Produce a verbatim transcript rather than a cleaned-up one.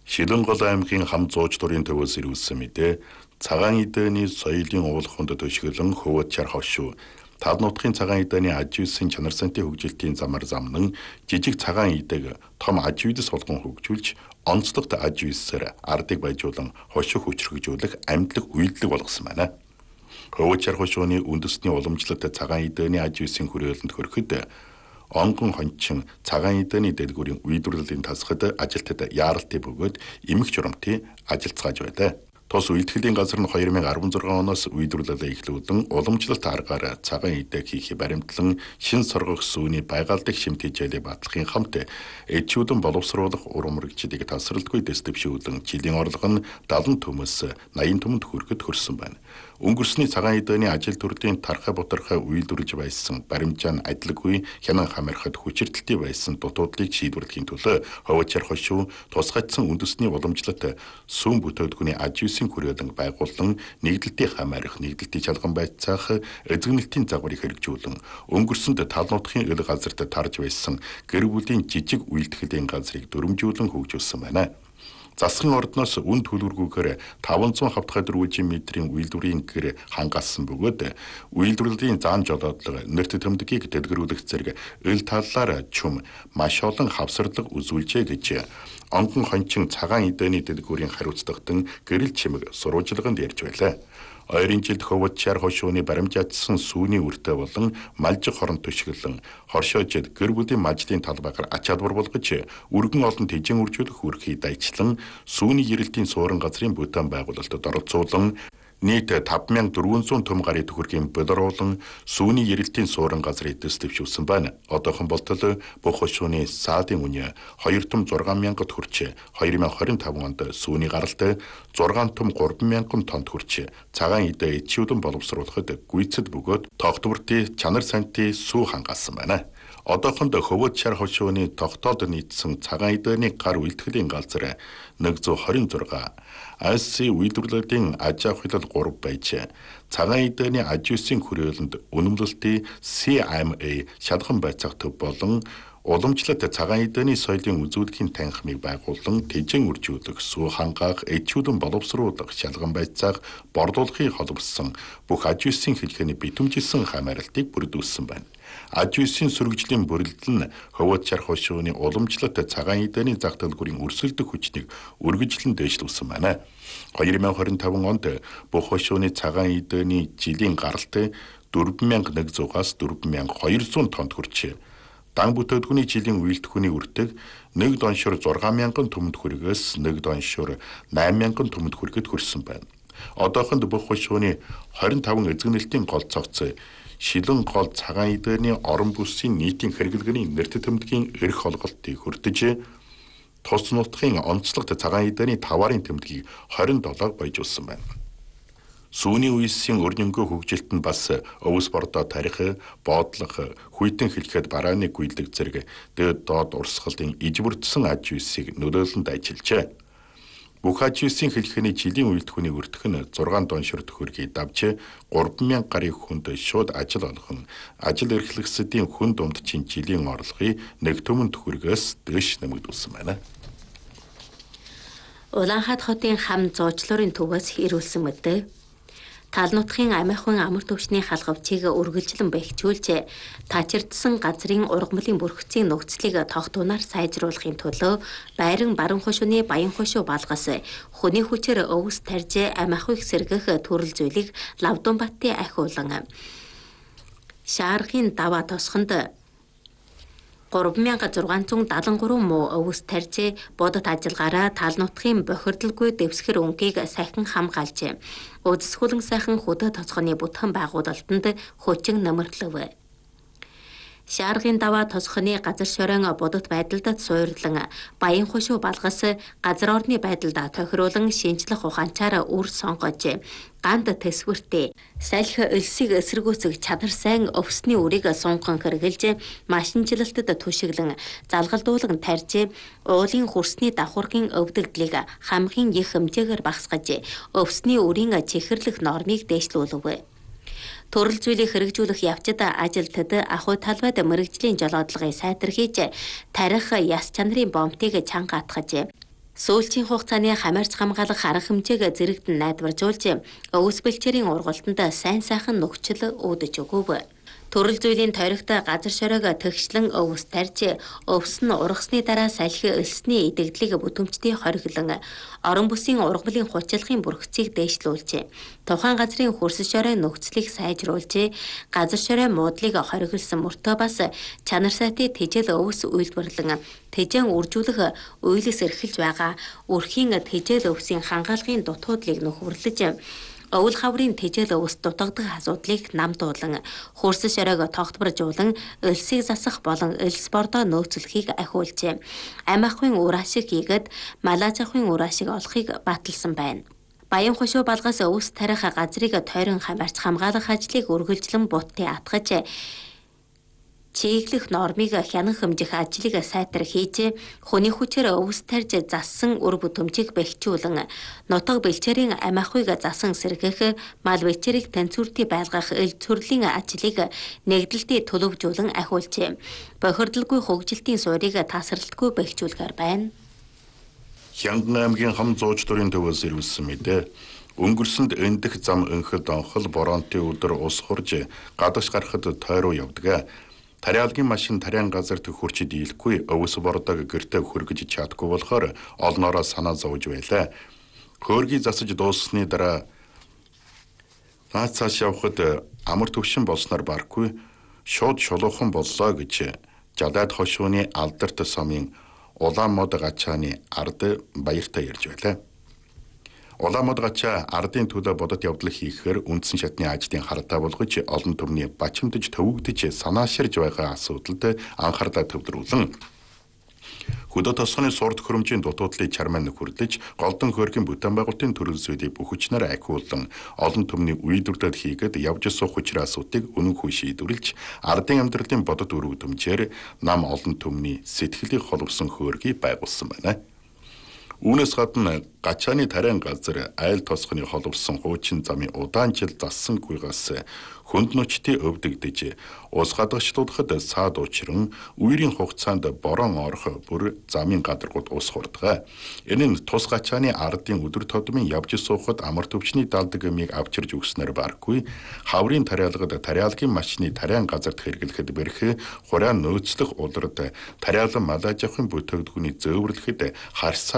Шилэнгол аймгийн хам зууч дурын төвөөс ирүүлсэн мэдээ цагаан эдэний соёлын уулахунд төшгөлөн хөвөд чар хошуу тал нутгийн цагаан эдэний аж үйлсийн чанар сантын хөгжилтийн замаар замнан жижиг цагаан эдэг том аж үйлс болгон хөгжүүлж онцлогт аж үйлсээр ардыг баяжуулан хошуу хүчрхэгжүүлэх амьдлаг үйлдэл болгосон байна. Хөвөд чар хошууны үндэсний уламжлалт цагаан эдэний аж үйлсийн хүрээлэнд хүрэхэд онгон хончин цагаан эдэний дэдгүүрийн үйлдвэрлэлийн тасгад ажилтнад яаралтай бөгөөд эмх журамтын ажилцгааж байлаа. Тус үйлдвэрлэлийн газар нь две тысячи шестнадцать оноос үйлдвэрлэлээ эхлүүлэн уламжлалт аргаар цагаан эдэг хийх баримтлан шин соргох сүүний байгальдах шимт хичээлээ батлахын хамт эдчүүдэн боловсруулах урам мөрөгчдийг тасралтгүй дэс дэвшүүлэн жилийн орлого нь седемдесет төмөөс восемьдесят төмөнд хүрэхэд хүрсэн байна. Өнгөрсний цагаан эдэний ажил төрлийн тархай бутархай үйлдвэрлэж байсан баримжаа нь адилгүй хянан хамаархад хүчирдэлтэй байсан дутуудлыг шийдвэрлэхийн төлөө ховод чар хошуу тусгайцсан үндэсний уламжлалт сүм бүтээдгүүний аж үйлсийн хүрээлэн байгуулан нэгдэлтийн хамаарах нэгдэлтийн чалган байцаах эзэгнэлтийн загварыг хэрэгжүүлэн өнгөрсөнд тал нутгийн ил газарт тарж байсан гэр бүлийн жижиг үйлдвэрлэлийн газрыг дүрмжүүлэн хөгжүүлсэн байна. Засгийн ордноос үн төлөвлөгөөр таванзан хавтгай дөрвөн метрийн үйлдвэрийн гэр хангасан бөгөөд үйлдвэрлэлийн зан жолоодлого нэрт тэмдгийг дэлгэрүүлэх зэрэг ил таллаар чүм маш олон хавсарлаг үзүүлжээ гэж онгон хончин цагаан эдэний дэлгүүрийн хариуцлагатан гэрэл чимэг сурвалжлаганд ярьж байлаа. Ойрын жилд хөвөд чар хошууны баримжаатсан сүүний үртэй болон малжиг хорон төшгөлөн хоршоожид гэр бүлийн мажлын талбайгаар ач албар болгож өргөн олон тэжин үржүүлэх үрхий дайчлан сүүний ерэлтийн суурин газрын бүтээн байгуулалтад оролцуулан нийт тавд мянга дөрвөн зуун төм гарыг төхөргийн болоруулан сүүний ерэлтийн суурин газрыг дэс дэвшүүлсэн байна. Одоохон болтол бүх хошууны саадын үнэ хоёр том зургаан мянгад хүрч две тысячи двадцать пять онд сүүний гаралт зургаан том гурван мянган тонн хүрч цагаан эдээ эдчүүдэн боловсруулахад гүйцэд бөгөөд тогтвортой чанар сантын сүү хангаасан байна. Одоохонд хөвөд чар хошууны тогтоод нийцсэн цагаан эдэний гар үйлдвэрлэлийн газар one hundred twenty-six АС үйлдвэрлэлийн аж ахуй хилэл three байж цагаан эдэний аж үйлсийн хүрээлэнд үнэмлэлтийн си эм эй шалган байцаах төв болон уламжлалт цагаан эдэний соёлын үзүүлэхийн танхимыг байгуулан тэжин үржүүлэх, сүү хангаах, эдчүүдэн боловсруулах, шалган байцаах, борлуулахыг холбосон бүх аж үйлсийн хэлхээний битүүмжилсэн хамааралтыг бүрдүүлсэн байна. Аж үйлсийн сүргэжлийн бүрэлдэл нь хөвөд чар хошууны уламжлалт цагаан эдэний зах дэлгүүрийн өрсөлдөх хүчнийг үргэлжлэн дээшлүүлсэн байна. две тысячи двадцать пять онд бүх хошууны цагаан эдэний жилийн гаралт four thousand one hundred-аас four thousand two hundred тоннд хүрчээ. Дан бүтээдгүүний жилийн үйлдвэрлэхүүний үртэг нэг доншор six thousand төмөнд хүргээс нэг доншор eight thousand төмөнд хүрэхэд хүрсэн байна. Одоохонд бүх хошууны twenty-five эзэгнэлтийн гол цогц шилэн гол цагаан эдэний орон бүсийн нийтийн хэрэглэгээний нэрт тэмдгийн эрх олголтыг хүртэж тус нутгийн онцлогт цагаан эдэний таварын тэмдгийг twenty-seven баяжуулсан байна. Сүүний үеийн өрнөнгөө хөгжилтөнд бас өвс бордоо тарих, боодлох, хүйтэн хэлэхэд барааны гүйлдэг зэрэг дээд доод урсгалын ижбүрдсэн аж үйлсийг нөлөөлөнд ажиллажээ. Бүх аж үйлсийн хэлхээний жилийн үйлдвэрлэхүүний өртөх нь six доншор төхөргийг давж three thousand гарыг хүнд шууд ажил олгон ажил эрхлэгсдийн хүн дундчин жилийн орлогыг нэг төмөн төхөргөөс дэш нэмэгдүүлсэн байна. Улаанхайд хотын хам зуучлалын төвөөс ирүүлсэн мэдээ. Тал нутгийн амиахан амар төвчний халгавчийг үргэлжлэн бэхжүүлж таачирдсан газрын ургамлын бүрхцийн нөхцөлийг тогтунаар сайжруулахын төлөө байран баран хошууны баян хошуу балгас хүний хүчээр өвс тарж амиахыг сэргэх төрөл зүйлийг Лавдунбаттын ахиулан шааргын даваа тосхонд three thousand six hundred seventy-three муу өвс тарж бодот ажиллагаараа тал нутгийн бохирдолгүй дэвсгэр өнгийг сахин хамгаалж Удасхүлэн сайхан хөдөө тоцгоны бүтгэн байгуулалтанд хүчин нэмэрлэв. Шааргын даваа тосхоны газар шорон бодот байдалд суйрлан баян хошуу балгас газар орны байдалд тохируулан шинжлэх ухаанчаар үр сонгож ганд төсвөртэй салхи элсийг эсэргүүцэх чадар сайн өвсний үрийг сунган хэрглэж машинжилалтад түшиглэн залгалдуулан тарж уулын хөрсний давхургийн өвдөгдлийг хамгийн их хэмжээгээр багасгаж өвсний үрийн чихэрлэх нормыг дээшлүүлв. Төрөл зүйлийг хэрэгжүүлэх явцад ажилтнад ахуй талбайд мэрэгжлийн жолоодлагыг сайтархиж тарих яс чанарын бомтыг чанга атгаж Сүүлчийн хугацааны хамаарч хамгаалах арга хэмжээг зэрэгтэн найдваржуулж, өвс бэлчээрийн ургалтанд сайн сайхан нөхцөл үүдэж өгөв. Төрөл зүйлийн тойрогт газар шороог төгшлөн өвс тарьж, өвс нь ургасны дараа салхи элсний идэгдлийг бүтээмжтэй хоригдлон, орон бүсийн ургамлын хучлагын бүрхцийг дээшлүүлж, тухайн газрын хөрс шорой нөхцөлийг сайжруулж, газар шорой муудлыг хориглосон мөртөө бас чанар сайтай тэжээл өвс үйлдвэрлэн, тэжээн үржүүлэх уйлс эрхэлж байгаа өрхийн тэжээл өвсийн хангаалгын дутуудлыг нөхөрлөж, өвөл хаврын тэжээл өвс дутагдах асуудлыг намдуулан, хөрс шоройг тогтворжуулан, элсийг засах болон элс бордоо нөөцлөхийг ахиулж, амь ахуйн үр ашиг хийгээд малаж ахуйн үр ашиг олохыг баталсан байна. Баян хошуу балгаас өвс тарих газрыг тойрон хамаарч хамгаалах ажлыг үргэлжлэн буттай атгаж, чиглэх нормыг хянан хэмжих ажлыг сайтар хийж, хүний хүчээр өвс тарьж зассан үр бүтээмжийг бэхжүүлэн, нутаг бэлчээрийн амь ахуйг засан сэргэх, мал бэлчээрийг танцвэртий байлгах эл төрлийн ажлыг нэгдэлтэд төлөвжүүлэн ахиулж, бохирдолгүй хөгжилтийн суурийг тасралтгүй бэхжүүлэхээр байна. Хянган аймгийн хам зууч төрийн төвөөс ирүүлсэн мэдээ. Өнгөрсөнд эндэх зам өнхөд онхол боронтын өдөр ус хурж гадагш гарахад тойруу явдаг. Тариалгийн машин тариан газар төхөрч дийлэхгүй өвс бордог гэртээ хөргөж чадахгүй болохоор олноороо санаа зовж байлаа. Хөөргийг засаж дууссаны дараа наад цааш явхад амар төвшин болсноор барахгүй шууд шулуухан боллоо гэж Жадаад хошууны алдарт сумын Улаан мод гачааны ард баяртай ярьж байлаа. Улаан мод гачаа ардын төлөө бодот явдал хийхээр үндсэн шатны ажлын хардаа болгож олон түмний бачимдж төвөгдөж санааширж байгаа асуудалд анхаарлаа төвлөрүүлэн хөдөө тосгоны сурд хөрөмжийн дутуудлыг чармаа нөхөрлөж голдон хөөргийн бүтээн байгуулалтын төрөл зүйлийг бүх хүчнээр ахиулан олон түмний үйлдвэрлэлд хийгээд явж суух хүчрээ асуудыг үнэнгүй шийдвэрлэж ардын амьдралын бодот өргөдөмжээр нам олон түмний сэтгэлийг холбосон хөөргийг байгуулсан байна. Үүнээс гадна гачааны тариан газар айл тосгоны холбосон хуучин замын удаан жил зассан гуйгаас хүнд нүчтэй өвдөгдөж ус гадагшлуудахад саад учран үерийн хугацаанд борон орох бүр замын гадаргууд ус хурдгаа. Энэ нь тус гачааны ардын өдөр тодмын явж суухад амар төвчний далдаг юмыг авчирж өгснөр баргүй хаврын тариалгад тариалгийн машины тариан газарт хэрэглэхэд бэрх хураан нөөцлөх улирд тариалан малаж авахын бүтээгдэхүүний зөөвөрлөхөд харьцаа